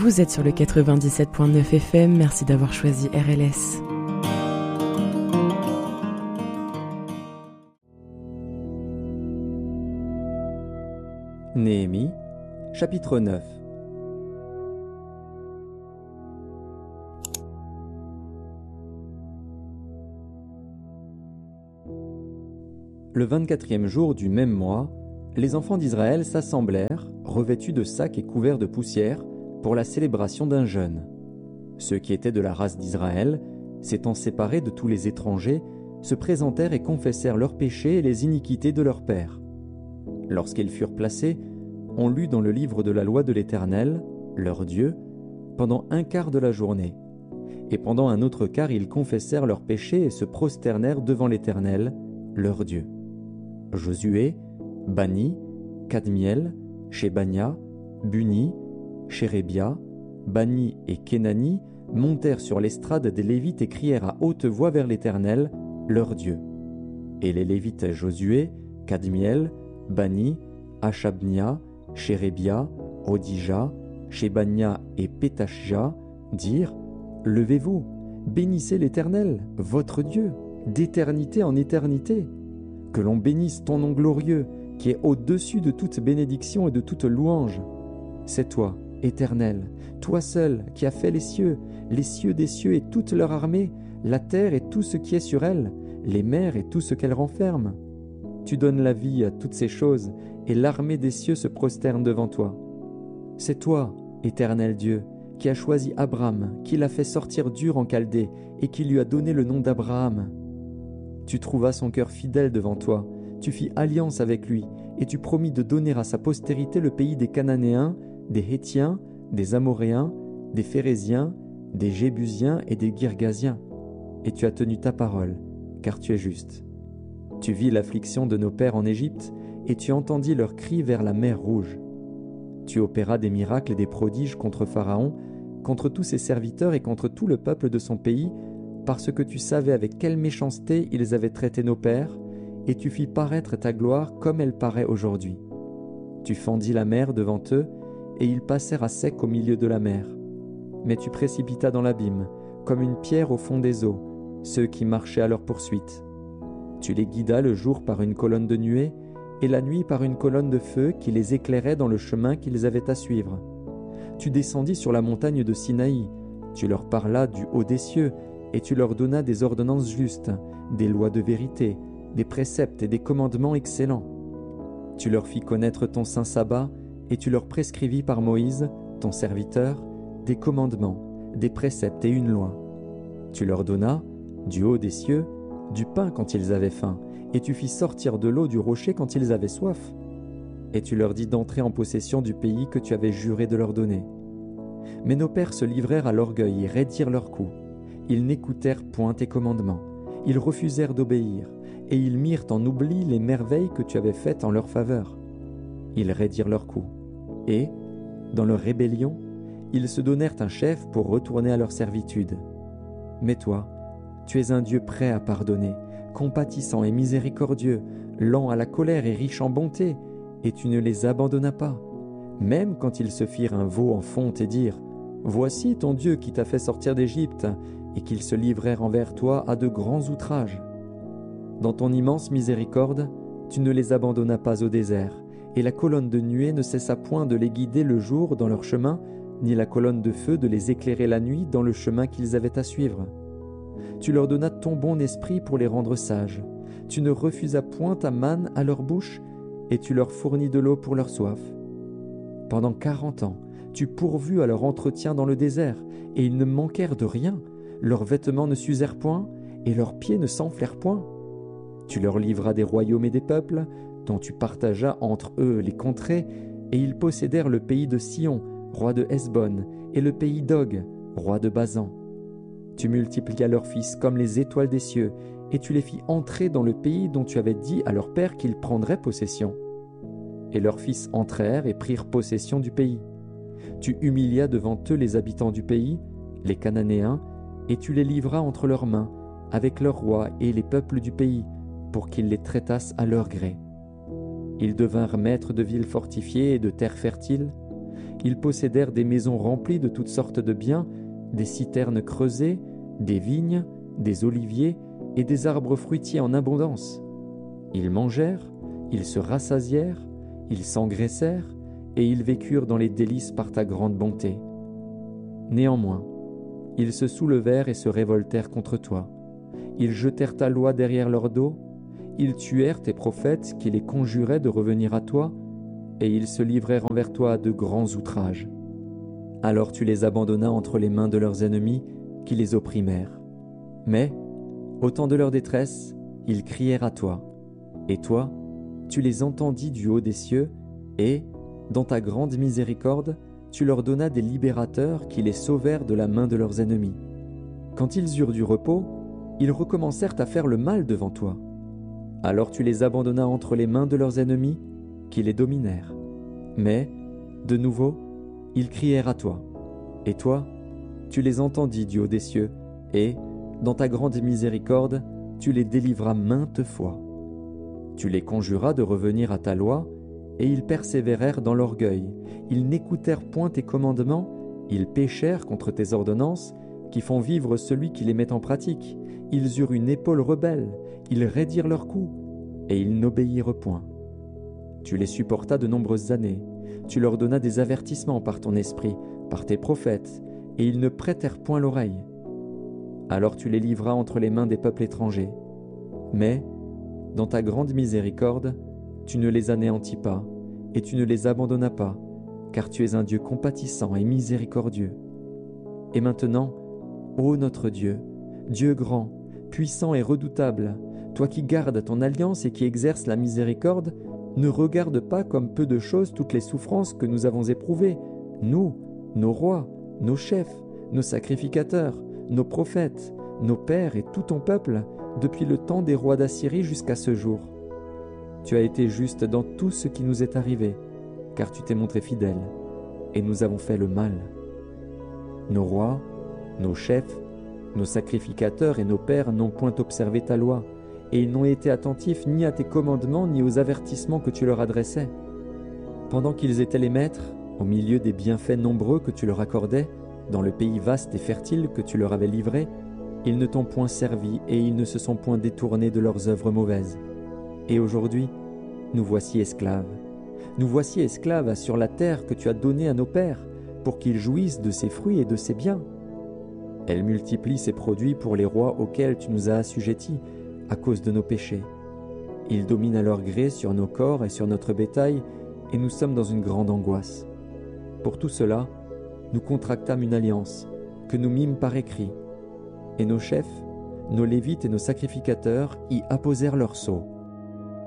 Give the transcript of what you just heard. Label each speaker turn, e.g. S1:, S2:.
S1: Vous êtes sur le 97.9 FM, merci d'avoir choisi RLS.
S2: Néhémie, chapitre 9. Le 24e jour du même mois, les enfants d'Israël s'assemblèrent, revêtus de sacs et couverts de poussière, pour la célébration d'un jeûne. Ceux qui étaient de la race d'Israël, s'étant séparés de tous les étrangers, se présentèrent et confessèrent leurs péchés et les iniquités de leurs pères. Lorsqu'ils furent placés, on lut dans le livre de la loi de l'Éternel, leur Dieu, pendant un quart de la journée. Et pendant un autre quart, ils confessèrent leurs péchés et se prosternèrent devant l'Éternel, leur Dieu. Josué, Bani, Kadmiel, Shebania, Buni, Shérébia, Bani et Kenani montèrent sur l'estrade des Lévites et crièrent à haute voix vers l'Éternel, leur Dieu. Et les Lévites Josué, Kadmiel, Bani, Achabnia, Shérébia, Odija, Shebania et Pétachia dirent « Levez-vous, bénissez l'Éternel, votre Dieu, d'éternité en éternité. Que l'on bénisse ton nom glorieux, qui est au-dessus de toute bénédiction et de toute louange. C'est toi, Éternel, toi seul, qui as fait les cieux des cieux et toute leur armée, la terre et tout ce qui est sur elle, les mers et tout ce qu'elles renferment. Tu donnes la vie à toutes ces choses, et l'armée des cieux se prosterne devant toi. C'est toi, Éternel Dieu, qui as choisi Abraham, qui l'a fait sortir d'Ur en Chaldée, et qui lui a donné le nom d'Abraham. Tu trouvas son cœur fidèle devant toi, tu fis alliance avec lui, et tu promis de donner à sa postérité le pays des Cananéens, des Hétiens, des Amoréens, des Phéréziens, des Jébusiens et des Girgasiens. Et tu as tenu ta parole, car tu es juste. Tu vis l'affliction de nos pères en Égypte, et tu entendis leurs cris vers la mer Rouge. Tu opéras des miracles et des prodiges contre Pharaon, contre tous ses serviteurs et contre tout le peuple de son pays, parce que tu savais avec quelle méchanceté ils avaient traité nos pères, et tu fis paraître ta gloire comme elle paraît aujourd'hui. Tu fendis la mer devant eux, et ils passèrent à sec au milieu de la mer. Mais tu précipitas dans l'abîme, comme une pierre au fond des eaux, ceux qui marchaient à leur poursuite. Tu les guidas le jour par une colonne de nuée, et la nuit par une colonne de feu qui les éclairait dans le chemin qu'ils avaient à suivre. Tu descendis sur la montagne de Sinaï, tu leur parlas du haut des cieux, et tu leur donnas des ordonnances justes, des lois de vérité, des préceptes et des commandements excellents. Tu leur fis connaître ton saint sabbat, et tu leur prescrivis par Moïse, ton serviteur, des commandements, des préceptes et une loi. Tu leur donnas, du haut des cieux, du pain quand ils avaient faim, et tu fis sortir de l'eau du rocher quand ils avaient soif. Et tu leur dis d'entrer en possession du pays que tu avais juré de leur donner. Mais nos pères se livrèrent à l'orgueil et raidirent leurs coups. Ils n'écoutèrent point tes commandements, ils refusèrent d'obéir, et ils mirent en oubli les merveilles que tu avais faites en leur faveur. Ils raidirent leurs coups, et, dans leur rébellion, ils se donnèrent un chef pour retourner à leur servitude. Mais toi, tu es un Dieu prêt à pardonner, compatissant et miséricordieux, lent à la colère et riche en bonté, et tu ne les abandonnas pas, même quand ils se firent un veau en fonte et dirent « Voici ton Dieu qui t'a fait sortir d'Égypte », et qu'ils se livrèrent envers toi à de grands outrages. Dans ton immense miséricorde, tu ne les abandonnas pas au désert, et la colonne de nuée ne cessa point de les guider le jour dans leur chemin, ni la colonne de feu de les éclairer la nuit dans le chemin qu'ils avaient à suivre. Tu leur donnas ton bon esprit pour les rendre sages. Tu ne refusas point ta manne à leur bouche, et tu leur fournis de l'eau pour leur soif. Pendant 40 ans, tu pourvus à leur entretien dans le désert, et ils ne manquèrent de rien. Leurs vêtements ne s'usèrent point, et leurs pieds ne s'enflèrent point. Tu leur livras des royaumes et des peuples, dont tu partageas entre eux les contrées, et ils possédèrent le pays de Sion, roi de Hesbon, et le pays d'Og, roi de Basan. Tu multiplias leurs fils comme les étoiles des cieux, et tu les fis entrer dans le pays dont tu avais dit à leur père qu'ils prendraient possession. Et leurs fils entrèrent et prirent possession du pays. Tu humilias devant eux les habitants du pays, les Cananéens, et tu les livras entre leurs mains, avec leurs rois et les peuples du pays, pour qu'ils les traitassent à leur gré. Ils devinrent maîtres de villes fortifiées et de terres fertiles. Ils possédèrent des maisons remplies de toutes sortes de biens, des citernes creusées, des vignes, des oliviers et des arbres fruitiers en abondance. Ils mangèrent, ils se rassasièrent, ils s'engraissèrent, et ils vécurent dans les délices par ta grande bonté. Néanmoins, ils se soulevèrent et se révoltèrent contre toi. Ils jetèrent ta loi derrière leur dos, ils tuèrent tes prophètes qui les conjuraient de revenir à toi, et ils se livrèrent envers toi à de grands outrages. Alors tu les abandonnas entre les mains de leurs ennemis qui les opprimèrent. Mais, au temps de leur détresse, ils crièrent à toi, et toi, tu les entendis du haut des cieux, et, dans ta grande miséricorde, tu leur donnas des libérateurs qui les sauvèrent de la main de leurs ennemis. Quand ils eurent du repos, ils recommencèrent à faire le mal devant toi. Alors tu les abandonnas entre les mains de leurs ennemis, qui les dominèrent. Mais, de nouveau, ils crièrent à toi. Et toi, tu les entendis du haut des cieux, et, dans ta grande miséricorde, tu les délivras maintes fois. Tu les conjuras de revenir à ta loi, et ils persévérèrent dans l'orgueil. Ils n'écoutèrent point tes commandements, ils péchèrent contre tes ordonnances, qui font vivre celui qui les met en pratique. Ils eurent une épaule rebelle, ils raidirent leur cou, et ils n'obéirent point. Tu les supportas de nombreuses années, tu leur donnas des avertissements par ton esprit, par tes prophètes, et ils ne prêtèrent point l'oreille. Alors tu les livras entre les mains des peuples étrangers. Mais, dans ta grande miséricorde, tu ne les anéantis pas, et tu ne les abandonnas pas, car tu es un Dieu compatissant et miséricordieux. Et maintenant, ô notre Dieu, Dieu grand, puissant et redoutable, toi qui gardes ton alliance et qui exerces la miséricorde, ne regarde pas comme peu de choses toutes les souffrances que nous avons éprouvées, nous, nos rois, nos chefs, nos sacrificateurs, nos prophètes, nos pères et tout ton peuple, depuis le temps des rois d'Assyrie jusqu'à ce jour. Tu as été juste dans tout ce qui nous est arrivé, car tu t'es montré fidèle, et nous avons fait le mal. Nos rois, nos chefs, nos sacrificateurs et nos pères n'ont point observé ta loi, et ils n'ont été attentifs ni à tes commandements ni aux avertissements que tu leur adressais. Pendant qu'ils étaient les maîtres, au milieu des bienfaits nombreux que tu leur accordais, dans le pays vaste et fertile que tu leur avais livré, ils ne t'ont point servi et ils ne se sont point détournés de leurs œuvres mauvaises. Et aujourd'hui, nous voici esclaves. Nous voici esclaves sur la terre que tu as donnée à nos pères, pour qu'ils jouissent de ses fruits et de ses biens. Elle multiplie ses produits pour les rois auxquels tu nous as assujettis, à cause de nos péchés. Ils dominent à leur gré sur nos corps et sur notre bétail, et nous sommes dans une grande angoisse. Pour tout cela, nous contractâmes une alliance, que nous mîmes par écrit, et nos chefs, nos lévites et nos sacrificateurs y apposèrent leur sceau.